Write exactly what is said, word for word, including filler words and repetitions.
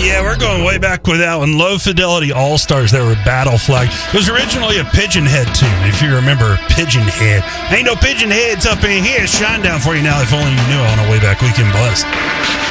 Yeah, we're going way back with that one. Low Fidelity All-Stars. They were Battle Flag. It was originally a Pigeon Head tune, if you remember Pigeon Head. Ain't no pigeon heads up in here. Shine down for you now, if only you knew on a Way Back Weekend Buzz.